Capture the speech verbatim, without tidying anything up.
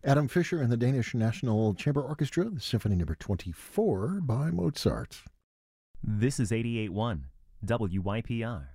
Adam Fisher and the Danish National Chamber Orchestra, the Symphony Number twenty-four by Mozart. This is eighty-eight point one W Y P R.